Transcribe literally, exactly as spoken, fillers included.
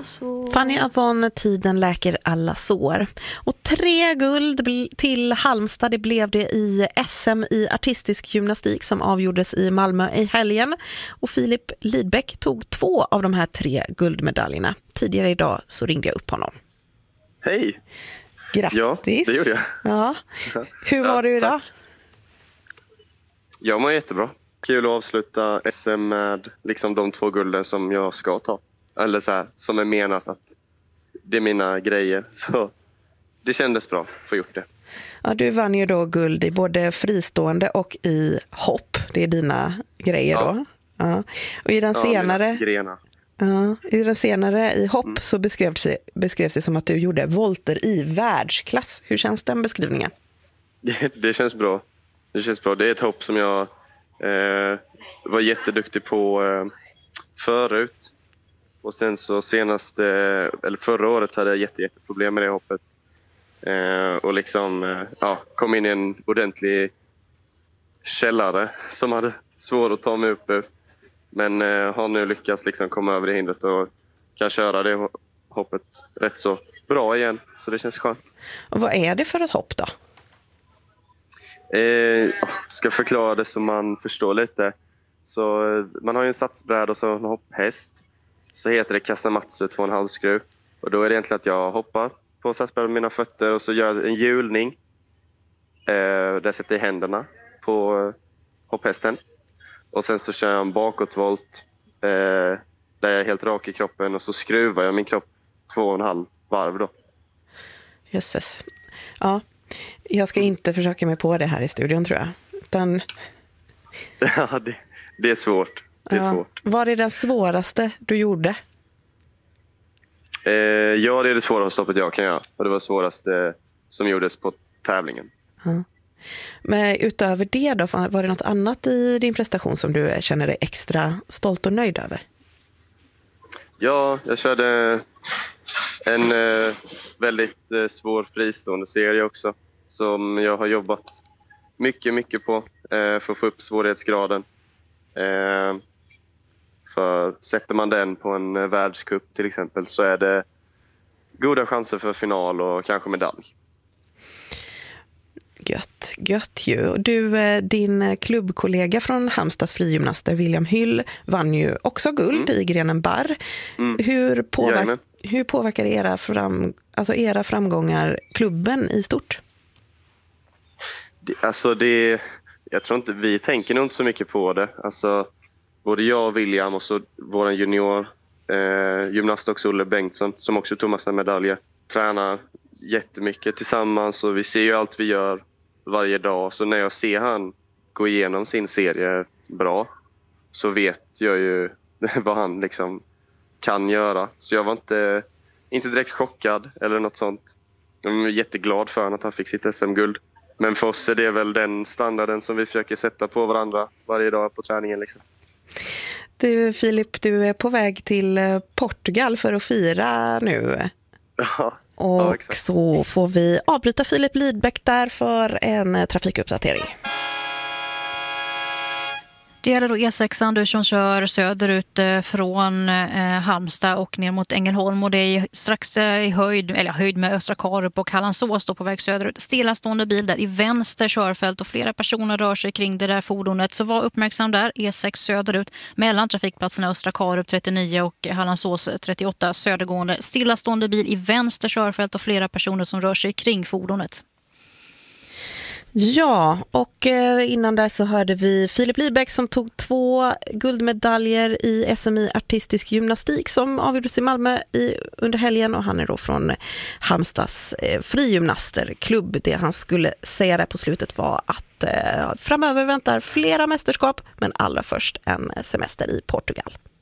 Fanny Avon, tiden läker alla sår. Och tre guld till Halmstad, det blev det i S M i artistisk gymnastik som avgjordes i Malmö i helgen. Och Filip Lidbeck tog två av de här tre guldmedaljerna. Tidigare idag så ringde jag upp honom. Hej! Grattis! Ja, det gjorde jag. Ja. Hur var ja, du idag? Tack. Jag mår jättebra. Kul att avsluta S M med liksom de två gulden som jag ska ta. Eller så här, som är menat att det är mina grejer. Så det kändes bra att få gjort det. Ja, du vann ju då guld i både fristående och i hopp. Det är dina grejer ja. då. Ja. Och i den ja, senare... Ja, i den senare i hopp mm. så beskrevs det, beskrevs det som att du gjorde volter i världsklass. Hur känns den beskrivningen? Det, det känns bra. Det känns bra. Det är ett hopp som jag eh, var jätteduktig på eh, förut. Och sen så senast, eh, eller förra året så hade jag jätte, jätte problem med det hoppet. Eh, och liksom eh, ja, kom in i en ordentlig källare som hade svårt att ta mig upp. Men eh, har nu lyckats liksom komma över det hindret och kan köra det hoppet rätt så bra igen. Så det känns skönt. Och vad är det för ett hopp då? Eh, ska förklara det så man förstår lite. Så man har ju en satsbräda och så en hopphäst. Så heter det Kasamatsu två och en halv skruv. Och då är det egentligen att jag hoppar på satsbrädan med mina fötter och så gör jag en hjulning. Eh, där jag sätter i händerna på hopphästen. Och sen så kör jag en bakåtvolt eh, där jag är helt rak i kroppen och så skruvar jag min kropp två och en halv varv då. Jösses. Ja, jag ska inte försöka mig på det här i studion tror jag. Utan... Ja, det, det är svårt. Det är ja. svårt. Vad är det svåraste du gjorde? Eh, ja, det är det svåraste stoppet jag kan göra. Och det var svåraste som gjordes på tävlingen. Ja. Men utöver det då, var det något annat i din prestation som du känner dig extra stolt och nöjd över? Ja, jag körde en eh, väldigt eh, svår fristående serie också. Som jag har jobbat mycket, mycket på eh, för att få upp svårighetsgraden. Eh, för sätter man den på en eh, världscup till exempel så är det goda chanser för final och kanske medalj. Gött, gött ju. Du, din klubbkollega från Halmstads frigymnaster, William Hyll, vann ju också guld mm. i grenen barr. Mm. Hur, påverk- hur påverkar era, fram- alltså era framgångar klubben i stort? Det, alltså det, jag tror inte, vi tänker nog inte så mycket på det. Alltså, både jag och William och så vår junior eh, gymnast också, Olle Bengtsson, som också tog massa medaljer, tränar jättemycket tillsammans och vi ser ju allt vi gör varje dag. Så när jag ser han gå igenom sin serie bra så vet jag ju vad han liksom kan göra. Så jag var inte, inte direkt chockad eller något sånt. Jag var jätteglad för att han fick sitt S M-guld. Men för oss är det väl den standarden som vi försöker sätta på varandra varje dag på träningen liksom. Du Filip, du är på väg till Portugal för att fira nu. Ja. Och ja, så får vi avbryta Filip Lidbeck där för en trafikuppdatering. Det gäller då E sexan du som kör söderut från eh, Halmstad och ner mot Ängelholm och det är strax eh, i höjd, eller höjd med Östra Karup och Hallandsås då på väg söderut. Stillastående bil där i vänster körfält och flera personer rör sig kring det där fordonet. Så var uppmärksam där, E sex söderut mellan trafikplatserna Östra Karup trettionio och Hallandsås trettioåtta södergående. Stillastående bil i vänster körfält och flera personer som rör sig kring fordonet. Ja, och innan där så hörde vi Filip Lidbeck som tog två guldmedaljer i S M I artistisk gymnastik som avgjordes i Malmö i, under helgen och han är då från Halmstads eh, frigymnasterklubb. Det han skulle säga där på slutet var att eh, framöver väntar flera mästerskap men allra först en semester i Portugal.